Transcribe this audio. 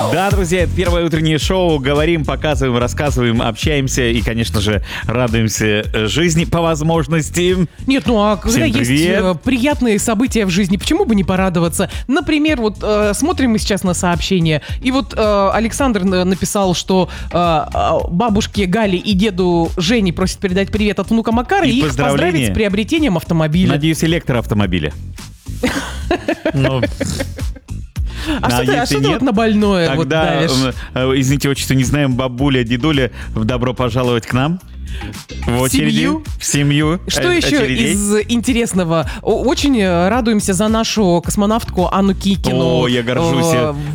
Да, друзья, это первое утреннее шоу. Говорим, показываем, рассказываем, общаемся и, конечно же, радуемся жизни по возможности. Нет, ну а когда Всем есть привет. приятные события в жизни, почему бы не порадоваться? Например, вот смотрим мы сейчас на сообщение, и вот Александр написал, что бабушке Гале и деду Жене просит передать привет от внука Макара и их поздравления. поздравить с приобретением автомобиля. Надеюсь, электроавтомобиля. Ну, А что если ты нет, вот на больное вот тогда, давишь? извините, отчество не знаем, бабуля, дедуля, добро пожаловать к нам. В очереди. семью? В семью. Что еще очередей. из интересного? Очень радуемся за нашу космонавтку Анну Кикину. О, я горжусь.